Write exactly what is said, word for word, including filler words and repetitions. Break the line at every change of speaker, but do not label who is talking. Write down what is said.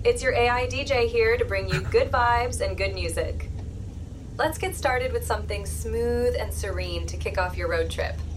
It's your A I D J here to bring you good vibes and good music. Let's get started with something smooth and serene to kick off your road trip.